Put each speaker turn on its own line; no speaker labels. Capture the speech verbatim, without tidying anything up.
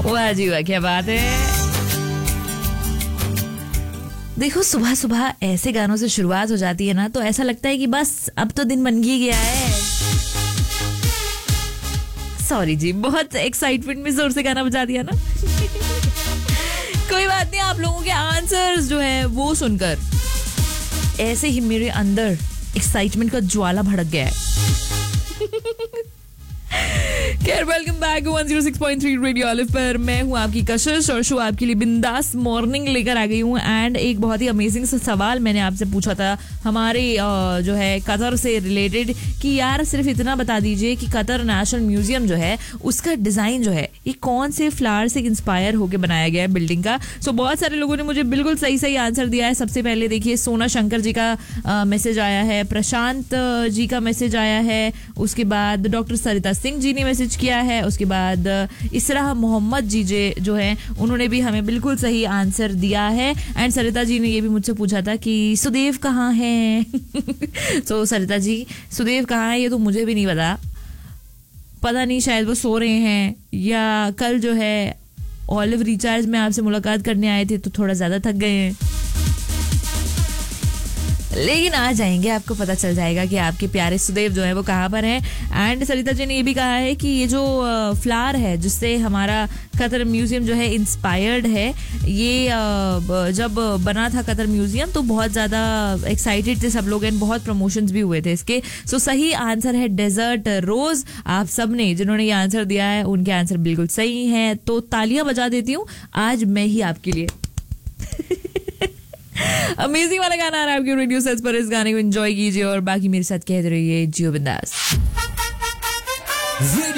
वाह जी वाह, क्या बात है। देखो सुबह सुबह ऐसे गानों से शुरुआत हो जाती है ना, तो ऐसा लगता है कि बस अब तो दिन बन ही गया है। सॉरी जी, बहुत एक्साइटमेंट में जोर से गाना बजा दिया ना। कोई बात नहीं, आप लोगों के आंसर्स जो है वो सुनकर ऐसे ही मेरे अंदर एक्साइटमेंट का ज्वाला भड़क गया है। खैर, welcome back one zero six point three radio olive पर। मैं हूं आपकी कशिश और शो आपके लिए बिंदास मॉर्निंग लेकर आ गई हूं। एंड एक बहुत ही अमेजिंग सा सवाल मैंने आपसे पूछा था हमारे जो है कतर से रिलेटेड, कि यार सिर्फ इतना बता दीजिए कि कतर नेशनल म्यूजियम जो है उसका डिजाइन जो है ये कौन से फ्लावर से इंस्पायर होकर बनाया गया है बिल्डिंग का। सो so, बहुत सारे लोगों ने मुझे बिल्कुल सही सही आंसर दिया है। सबसे पहले देखिए, सोना शंकर जी का मैसेज आया है, प्रशांत जी का मैसेज आया है, उसके बाद डॉक्टर सरिता सिंह जी ने मैसेज किया है, उसके बाद इसरा मोहम्मद जी जे जो है उन्होंने भी हमें बिल्कुल सही आंसर दिया है। एंड सरिता जी ने ये भी मुझसे पूछा था कि सुदेव कहाँ है। तो so, सरिता जी, सुदेव कहाँ है ये तो मुझे भी नहीं पता पता नहीं, शायद वो सो रहे हैं या कल जो है ऑलिव रिचार्ज में आपसे मुलाकात करने आए थे तो थोड़ा ज्यादा थक गए हैं, लेकिन आ जाएंगे, आपको पता चल जाएगा कि आपके प्यारे सुदेव जो है वो कहाँ पर हैं। एंड सरिता जी ने ये भी कहा है कि ये जो फ्लावर है जिससे हमारा कतर म्यूजियम जो है इंस्पायर्ड है, ये जब बना था कतर म्यूजियम तो बहुत ज़्यादा एक्साइटेड थे सब लोग एंड बहुत प्रमोशंस भी हुए थे इसके। सो सही आंसर है डेजर्ट रोज। आप सब ने जिन्होंने ये आंसर दिया है उनके आंसर बिल्कुल सही हैं, तो तालियां बजा देती हूँ आज मैं ही आपके लिए। अमेजिंग वाला गाना आ रहा है आपके रेडियो सेट्स पर, इस गाने को एंजॉय कीजिए और बाकी मेरे साथ कहते रहिए जियो बिंदास।